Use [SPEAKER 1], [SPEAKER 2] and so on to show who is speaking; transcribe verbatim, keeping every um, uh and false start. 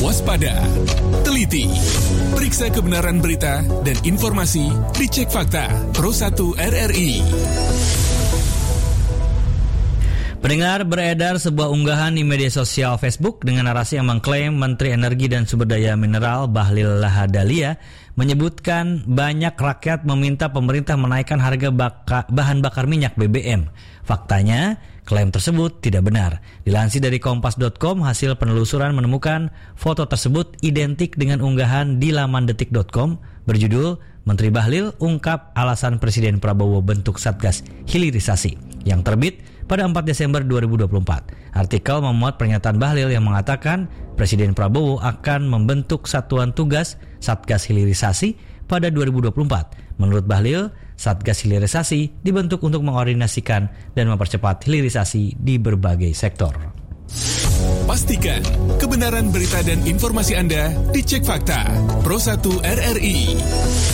[SPEAKER 1] waspada, teliti, periksa kebenaran berita dan informasi dicek fakta Pro satu R R I.
[SPEAKER 2] Pendengar, beredar sebuah unggahan di media sosial Facebook dengan narasi yang mengklaim Menteri Energi dan Sumber Daya Mineral Bahlil Lahadalia menyebutkan banyak rakyat meminta pemerintah menaikkan harga baka, bahan bakar minyak B B M. Faktanya, klaim tersebut tidak benar. Dilansir dari kompas dot com, hasil penelusuran menemukan foto tersebut identik dengan unggahan di laman detik dot com berjudul Menteri Bahlil ungkap alasan Presiden Prabowo bentuk Satgas Hilirisasi yang terbit pada empat Desember dua ribu dua puluh empat. Artikel memuat pernyataan Bahlil yang mengatakan Presiden Prabowo akan membentuk satuan tugas Satgas Hilirisasi pada dua ribu dua puluh empat. Menurut Bahlil, Satgas Hilirisasi dibentuk untuk mengordinasikan dan mempercepat hilirisasi di berbagai sektor.
[SPEAKER 1] Pastikan kebenaran berita dan informasi Anda dicek fakta Pro satu R R I.